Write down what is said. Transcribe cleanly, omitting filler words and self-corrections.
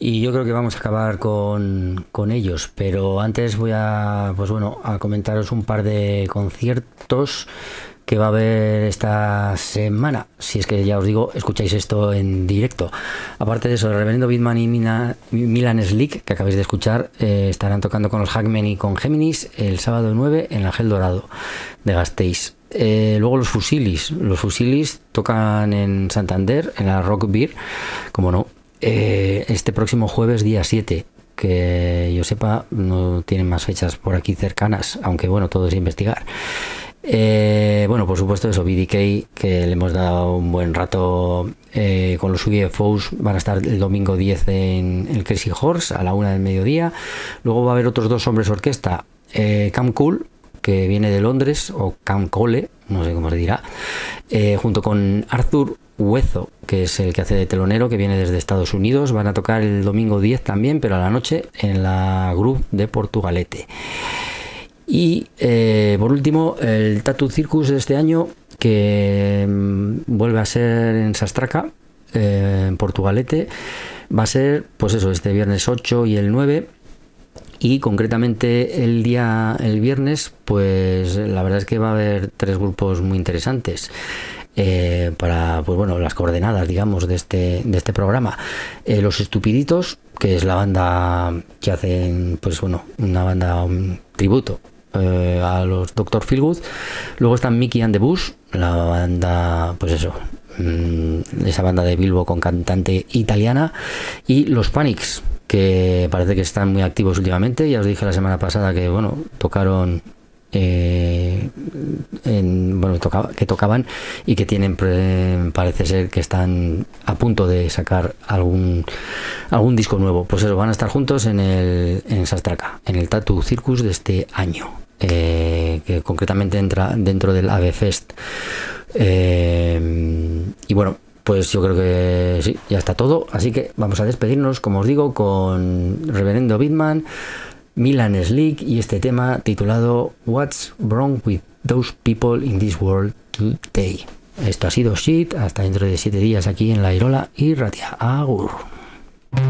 y yo creo que vamos a acabar con ellos, pero antes voy a, pues bueno, a comentaros un par de conciertos que va a haber esta semana, si es que ya os digo, escucháis esto en directo. Aparte de eso, el Reverendo Bitman y Milan Slick, que acabáis de escuchar, estarán tocando con los Hackmen y con Géminis el sábado 9 en la Gel Dorado de Gasteiz. Luego los Fusilis tocan en Santander, en la Rock Beer, como no, este próximo jueves día 7, que yo sepa no tienen más fechas por aquí cercanas, aunque bueno, todo es investigar. Bueno, por supuesto eso, BDK, que le hemos dado un buen rato con los UFOs. Van a estar el domingo 10 en el Crazy Horse a la 1 del mediodía. Luego va a haber otros dos hombres orquesta, Cam Cool, que viene de Londres, o Cam Cole, no sé cómo se dirá, junto con Arthur Huezo, que es el que hace de telonero, que viene desde Estados Unidos. Van a tocar el domingo 10 también, pero a la noche en la Groove de Portugalete. Y por último, el Tattoo Circus de este año, que vuelve a ser en Sastraca, en Portugalete. Va a ser, pues eso, este viernes 8 y el 9. Y concretamente el viernes, pues la verdad es que va a haber tres grupos muy interesantes. Para, pues bueno, las coordenadas, digamos, de este programa. Los Estupiditos, que es la banda que hacen, pues bueno, una banda, un tributo a los Dr. Feelgood. Luego están Mickey and the Bush, la banda, pues eso, esa banda de Bilbo con cantante italiana. Y los Panics, que parece que están muy activos últimamente. Ya os dije la semana pasada que bueno, tocaron que tocaban y que tienen, parece ser que están a punto de sacar algún disco nuevo. Pues eso, van a estar juntos en Sastraca, en el Tattoo Circus de este año, que concretamente entra dentro del Ave Fest. Y bueno, pues yo creo que sí, ya está todo, así que vamos a despedirnos, como os digo, con Reverendo Bitman, Milan Slick y este tema titulado What's Wrong with Those People in This World Today. Esto ha sido Shit, hasta dentro de 7 días aquí en La Irola y Ratia. Agur.